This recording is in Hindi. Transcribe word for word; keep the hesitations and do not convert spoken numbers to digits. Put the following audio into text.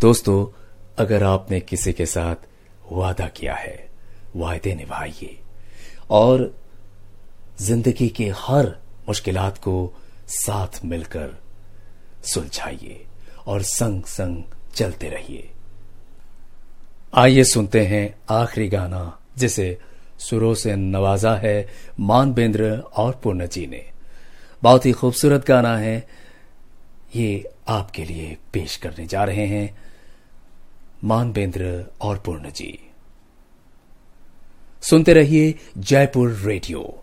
दोस्तों, अगर आपने किसी के साथ वादा किया है, वायदे निभाइए और जिंदगी के हर मुश्किलात को साथ मिलकर सुलझाइए और संग संग चलते रहिए। आइए सुनते हैं आखिरी गाना, जिसे सुरों से नवाजा है मानवेंद्र और पूर्ण जी ने। बहुत ही खूबसूरत गाना है, ये आपके लिए पेश करने जा रहे हैं मानवेंद्र और पूर्ण जी। सुनते रहिए जयपुर रेडियो।